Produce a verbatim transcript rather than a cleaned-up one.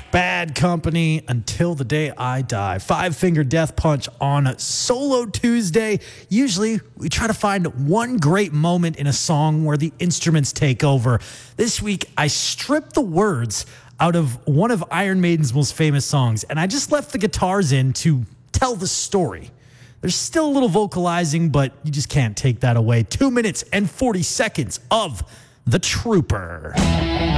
Bad Company, Until the Day I Die. Five Finger Death Punch on Solo Tuesday. Usually we try to find one great moment in a song where the instruments take over. This week I stripped the words out of one of Iron Maiden's most famous songs, and I just left the guitars in to tell the story. There's still a little vocalizing, but you just can't take that away. Two minutes and forty seconds of The Trooper.